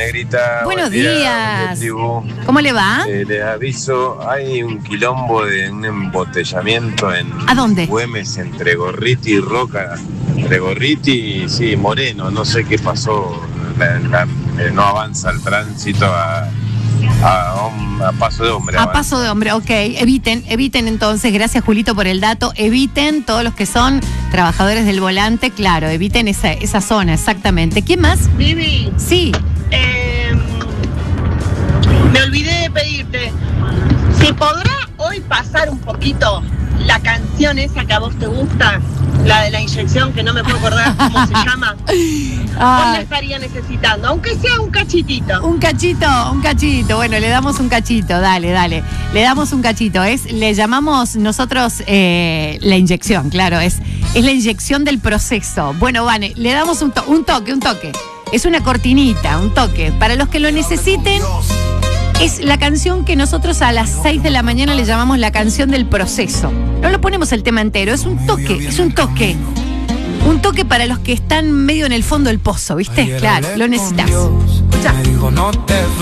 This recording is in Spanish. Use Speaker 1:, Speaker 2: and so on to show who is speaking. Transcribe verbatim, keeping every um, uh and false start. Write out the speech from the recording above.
Speaker 1: negrita.
Speaker 2: Buenos
Speaker 1: Buen día,
Speaker 2: días.
Speaker 1: tribu.
Speaker 2: ¿Cómo le va?
Speaker 1: Eh, les aviso, hay un quilombo de un embotellamiento en
Speaker 2: ¿A dónde?
Speaker 1: Güemes entre Gorriti y Roca. Entre Gorriti y sí, Moreno, no sé qué pasó. La- la- eh, no avanza el tránsito a, a, hom- a paso de hombre.
Speaker 2: A
Speaker 1: avanza.
Speaker 2: paso de hombre, ok. Eviten, eviten entonces, gracias Julito por el dato, eviten todos los que son trabajadores del volante, claro, eviten esa, esa zona, exactamente. ¿Quién más?
Speaker 3: Vivi,
Speaker 2: Sí.
Speaker 3: eh, me olvidé de pedirte, ¿se podrá hoy pasar un poquito la canción esa que a vos te gusta? La de la inyección, que no me puedo acordar cómo se llama. Hoy la
Speaker 2: Ay,
Speaker 3: estaría necesitando, aunque sea un cachitito.
Speaker 2: un cachito, un cachito. Bueno, le damos un cachito, dale, dale. Le damos un cachito. Es, le llamamos nosotros eh, la inyección, claro, es, es la inyección del proceso. Bueno, Vane, le damos un, to- un toque, un toque. Es una cortinita, un toque. Para los que lo necesiten, es la canción que nosotros a las seis de la mañana le llamamos la canción del proceso. No lo ponemos el tema entero, es un toque, es un toque. Un toque para los que están medio en el fondo del pozo, ¿viste? Claro, lo necesitas.
Speaker 4: Me dijo, no te